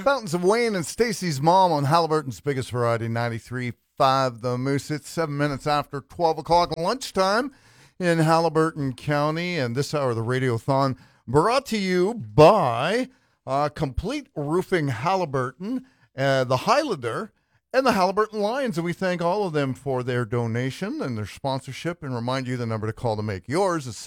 Fountains of Wayne and Stacy's mom on Halliburton's biggest variety, 93.5 The Moose. It's 7 minutes after 12 o'clock lunchtime in Haliburton County. And this hour of the Radiothon brought to you by Complete Roofing Halliburton, the Highlander, and the Halliburton Lions. And we thank all of them for their donation and their sponsorship, and remind you the number to call to make yours is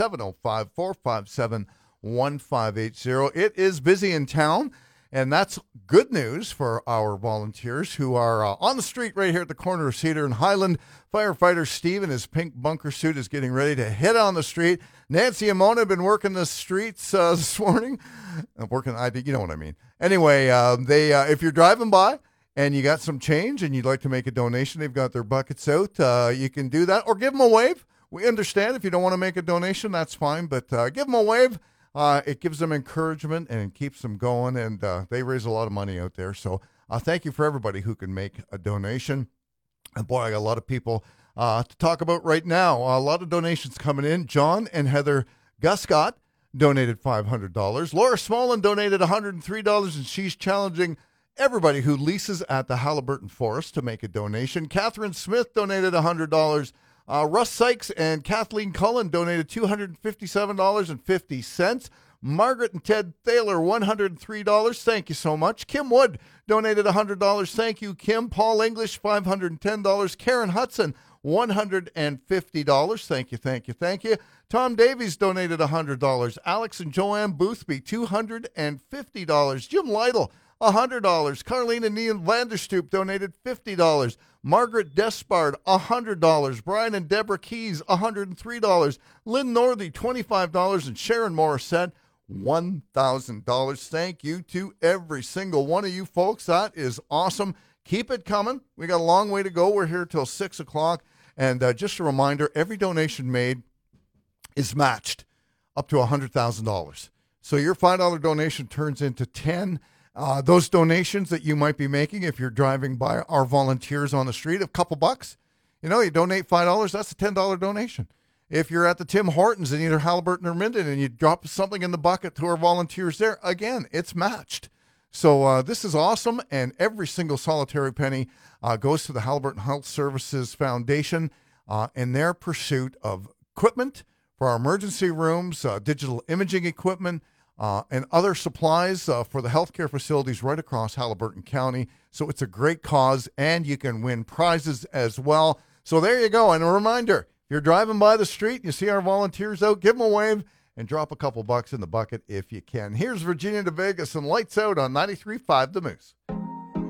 705-457-1580. It is busy in town. And that's good news for our volunteers who are on the street right here at the corner of Cedar and Highland. Firefighter Steve in his pink bunker suit is getting ready to hit on the street. Nancy and Mona have been working the streets this morning. You know what I mean. Anyway, if you're driving by and you got some change and you'd like to make a donation, they've got their buckets out. You can do that or give them a wave. We understand if you don't want to make a donation, that's fine, but give them a wave. It gives them encouragement and it keeps them going, and they raise a lot of money out there. So thank you for everybody who can make a donation. And boy, I got a lot of people to talk about right now. A lot of donations coming in. John and Heather Guscott donated $500. Laura Smolin donated $103, and she's challenging everybody who leases at the Halliburton Forest to make a donation. Catherine Smith donated $100. Russ Sykes and Kathleen Cullen donated $257.50. Margaret and Ted Thaler, $103. Thank you so much. Kim Wood donated $100. Thank you, Kim. Paul English, $510. Karen Hudson, $150. Thank you, thank you, thank you. Tom Davies donated $100. Alex and Joanne Boothby, $250. Jim Lytle, $100. Carlene and Ian Vanderstoop donated $50. Margaret Despard, $100. Brian and Deborah Keys, $103. Lynn Northey, $25. And Sharon Morissette, $1,000. Thank you to every single one of you folks. That is awesome. Keep it coming. We got a long way to go. We're here till 6 o'clock. And just a reminder, every donation made is matched up to $100,000. So your $5 donation turns into 10. Those donations that you might be making if you're driving by our volunteers on the street, a couple bucks, you donate $5, that's a $10 donation. If you're at the Tim Hortons in either Halliburton or Minden and you drop something in the bucket to our volunteers there, again, it's matched. So this is awesome, and every single solitary penny goes to the Halliburton Health Services Foundation in their pursuit of equipment for our emergency rooms, digital imaging equipment, and other supplies for the healthcare facilities right across Halliburton County. So it's a great cause, and you can win prizes as well. So there you go. And a reminder, if you're driving by the street and you see our volunteers out, give them a wave and drop a couple bucks in the bucket if you can. Here's Virginia de Vegas and Lights Out on 93.5 The Moose.